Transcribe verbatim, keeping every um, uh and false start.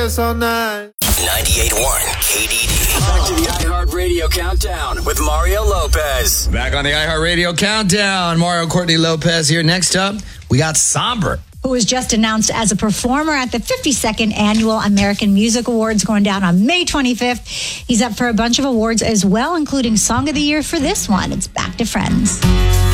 dance all night. ninety-eight point one K D D. Back to the iHeartRadio Countdown with Mario Lopez. Back on the iHeartRadio Countdown. Mario Courtney Lopez here. Next up, we got Somber, who was just announced as a performer at the fifty-second Annual American Music Awards going down on May twenty-fifth. He's up for a bunch of awards as well, including Song of the Year for this one. It's Back to Friends.